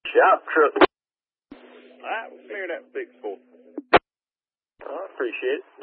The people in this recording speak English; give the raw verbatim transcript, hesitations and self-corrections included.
Shop truck. All right, we'll clear that fix for you. I appreciate it.